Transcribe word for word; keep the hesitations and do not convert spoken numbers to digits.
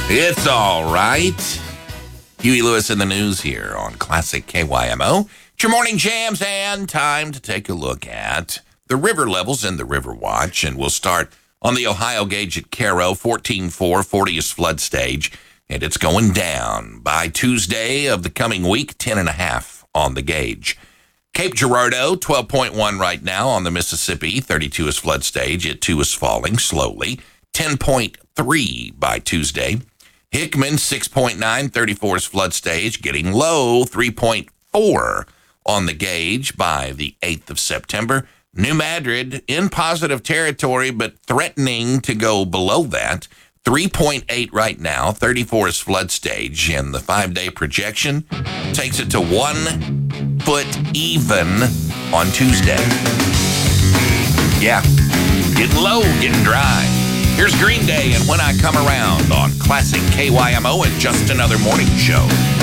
It's all right. Huey Lewis in the news here on Classic K Y M O. It's your morning jams and time to take a look at the river levels in the River Watch. And we'll start on the Ohio gauge at Caro, fourteen four, fortieth flood stage. And it's going down by Tuesday of the coming week, ten and a half on the gauge. Cape Girardeau, twelve point one right now on the Mississippi, thirty-two is flood stage. It too is falling slowly. ten point three by Tuesday. Hickman, six point nine, thirty-four is flood stage, getting low, three point four on the gauge by the eighth of September. New Madrid in positive territory, but threatening to go below that. three point eight right now, thirty-four is flood stage, and the five-day projection takes it to one foot even on Tuesday. Yeah, getting low, getting dry. Here's Green Day and When I Come Around on Classic K Y M O and Just Another Morning Show.